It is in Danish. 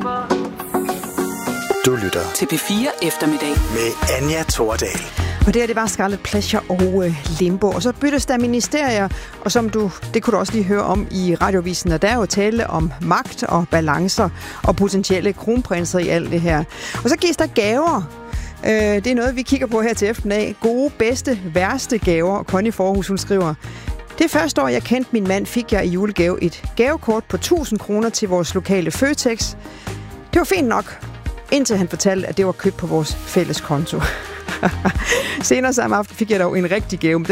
Du lytter til P4 Eftermiddag med Anja Thordal. Og det var Scarlet Pleasure og Limbo. Og så byttes der ministerier, og det kunne du også lige høre om i radiovisen, og der er jo tale om magt og balancer og potentielle kronprinser i alt det her. Og så gives der gaver. Det er noget, vi kigger på her til eftermiddag. Gode, bedste, værste gaver. Connie Forhus, hun skriver: Det første år, jeg kendte min mand, fik jeg i julegave et gavekort på 1000 kroner til vores lokale Føtex. Det var fint nok, indtil han fortalte, at det var købt på vores fælles konto. Senere samme aften fik jeg dog en rigtig gave, men